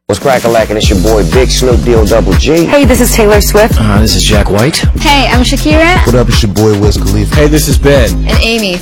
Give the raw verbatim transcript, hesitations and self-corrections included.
What's crack-a-lackin'? It's your boy Big Snoop Deal Double G. Hey, this is Taylor Swift. Uh, this is Jack White. Hey, I'm Shakira. What up, it's your boy Wiz Khalifa. Hey, this is Ben. And Amy